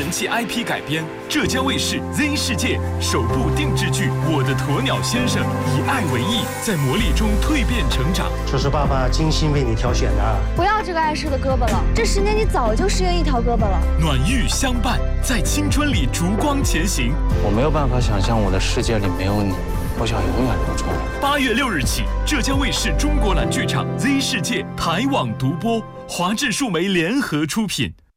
人气 IP 改编，浙江卫视 Z 世界首部定制剧《我的鸵鸟先生》以爱为翼，在磨砺中蜕变成长。 这是爸爸精心为你挑选的。 不要这个碍事的胳膊了，这10年你早就失约一条胳膊了。 暖玉相伴，在青春里烛光前行。 我没有办法想象我的世界里没有你，我想永远留住你。 8月6日起，浙江卫视中国蓝剧场 Z 世界台网独播，华智数媒联合出品。